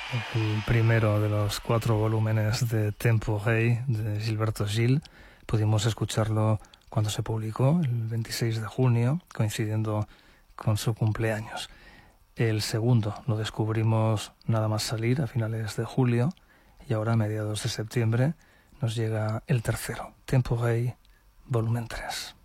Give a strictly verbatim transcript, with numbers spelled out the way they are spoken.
El primero de los cuatro volúmenes de Tempo Rei de Gilberto Gil. Pudimos escucharlo cuando se publicó, el veintiséis de junio, coincidiendo con su cumpleaños. El segundo lo descubrimos nada más salir a finales de julio y ahora a mediados de septiembre nos llega el tercero, Tempo Rei, volumen tres.